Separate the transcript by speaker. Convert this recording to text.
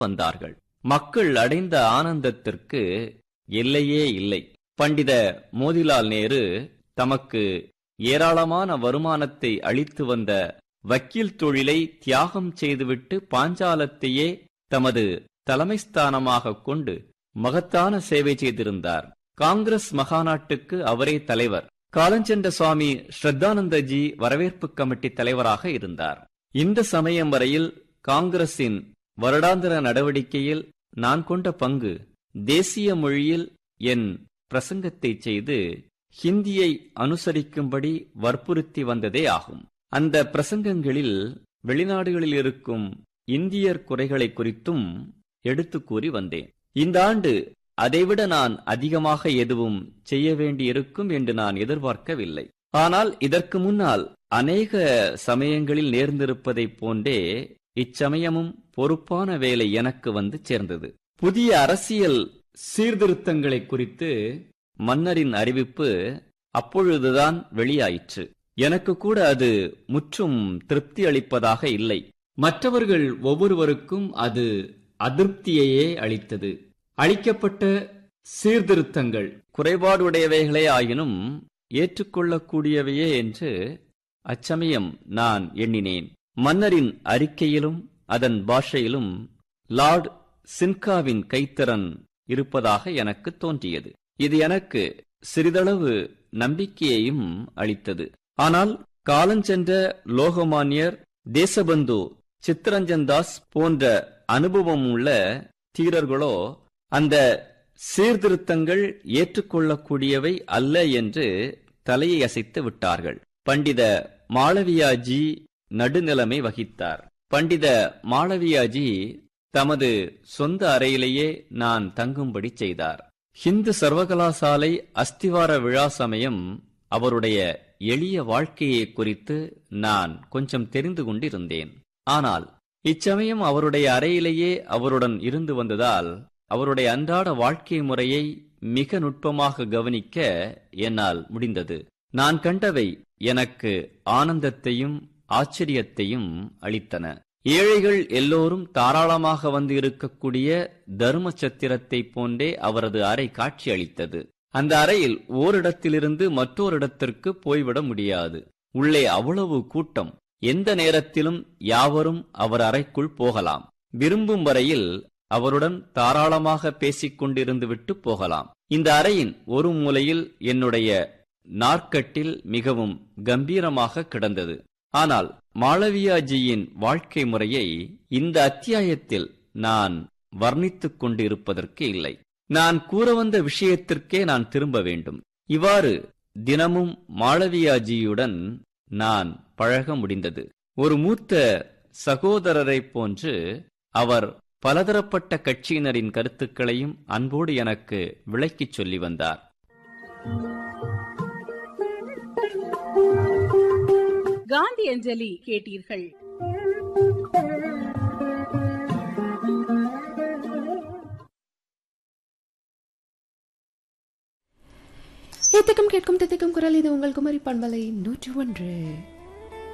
Speaker 1: வந்தார்கள். மக்கள் அடைந்த ஆனந்தத்திற்கு எல்லையே இல்லை. பண்டித மோதிலால் நேரு தமக்கு ஏராளமான வருமானத்தை அளித்து வந்த வக்கீல் தொழிலை தியாகம் செய்துவிட்டு பாஞ்சாலத்தையே தமது தலைமைஸ்தானமாக கொண்டு மகத்தான சேவை செய்திருந்தார். காங்கிரஸ் மகாநாட்டுக்கு அவரே தலைவர். காலஞ்சென்ற சுவாமி ஸ்ரத்தானந்தஜி வரவேற்பு கமிட்டி தலைவராக இருந்தார். இந்த சமயம் வரையில் காங்கிரசின் வருடாந்திர நடவடிக்கையில் நான் கொண்ட பங்கு தேசிய மொழியில் என் பிரசங்கத்தை செய்து ஹிந்தியை அனுசரிக்கும்படி வற்புறுத்தி வந்ததே ஆகும். அந்த பிரசங்கங்களில் வெளிநாடுகளில் இருக்கும் இந்தியர் குறைகளை குறித்தும் எடுத்து கூறி வந்தேன். இந்த ஆண்டு அதைவிட நான் அதிகமாக எதுவும் செய்ய வேண்டியிருக்கும் என்று நான் எதிர்பார்க்கவில்லை. ஆனால் இதற்கு முன்னால் அநேக சமயங்களில் நேர்ந்திருப்பதைப் போன்றே இச்சமயமும் பொறுப்பான வேலை எனக்கு வந்து சேர்ந்தது. புதிய அரசியல் சீர்திருத்தங்களை குறித்து மன்னரின் அறிவிப்பு அப்பொழுதுதான் வெளியாயிற்று. எனக்கு கூட அது முற்றும் திருப்தி அளிப்பதாக இல்லை. மற்றவர்கள் ஒவ்வொருவருக்கும் அது அதிருப்தியையே அளித்தது. அளிக்கப்பட்ட சீர்திருத்தங்கள் குறைபாடுடையவைகளே ஆயினும் ஏற்றுக்கொள்ளக்கூடியவையே என்று அச்சமயம் நான் எண்ணினேன். மன்னரின் அறிக்கையிலும் அதன் பாஷையிலும் லார்ட் சின்காவின் கைத்திறன் இருப்பதாக எனக்கு தோன்றியது. இது எனக்கு சிறிதளவு நம்பிக்கையையும் அளித்தது. ஆனால் காலஞ்சென்ற லோகமான்யர், தேசபந்து சித்தரஞ்சன் தாஸ் போன்ற அனுபவம் உள்ள தீரர்களோ அந்த சீர்திருத்தங்கள் ஏற்றுக்கொள்ளக்கூடியவை அல்ல என்று தலையை அசைத்து விட்டார்கள். பண்டித மாளவியாஜி நடுநிலைமை வகித்தார். பண்டித மாளவியாஜி தமது சொந்த அறையிலேயே நான் தங்கும்படி செய்தார். ஹிந்து சர்வகலாசாலை அஸ்திவார விழா சமயம் அவருடைய எளிய வாழ்க்கையை குறித்து நான் கொஞ்சம் தெரிந்து கொண்டிருந்தேன். ஆனால் இச்சமயம் அவருடைய அறையிலேயே அவருடன் இருந்து வந்ததால் அவருடைய அன்றாட வாழ்க்கை முறையை மிக நுட்பமாக கவனிக்க என்னால் முடிந்தது. நான் கண்டவை எனக்கு ஆனந்தத்தையும் ஆச்சரியத்தையும் அளித்தன. ஏழைகள் எல்லோரும் தாராளமாக வந்து இருக்கக்கூடிய தர்ம சத்திரத்தை போன்றே அவரது அறை காட்சி அளித்தது. அந்த அறையில் ஓரிடத்திலிருந்து மற்றோரிடத்திற்கு போய்விட முடியாது. உள்ளே அவ்வளவு கூட்டம். எந்த நேரத்திலும் யாவரும் அவர் அறைக்குள் போகலாம். விரும்பும் வரையில் அவருடன் தாராளமாக பேசிக் கொண்டிருந்து விட்டு போகலாம். இந்த அறையின் ஒரு மூலையில் என்னுடைய நாற்கட்டில் மிகவும் கம்பீரமாக கிடந்தது. ஆனால் மாளவியாஜியின் வாழ்க்கை முறையை இந்த அத்தியாயத்தில் நான் வர்ணித்துக் கொண்டு இருப்பதற்கு இல்லை. நான் கூற வந்த விஷயத்திற்கே நான் திரும்ப வேண்டும். இவ்வாறு தினமும் மாளவியாஜியுடன் நான் பழக முடிந்தது. ஒரு மூத்த சகோதரரைப் போன்று அவர் பலதரப்பட்ட கட்சியினரின் கருத்துக்களையும் அன்போடு எனக்கு விளக்கிச் சொல்லி வந்தார்.
Speaker 2: காந்தி அஞ்சலி கேட்டீர்கள்.
Speaker 3: ஏத்தக்கம் கேட்கும் தித்திக்கும் குரல். இது உங்கள் குமரி பண்பலை 101.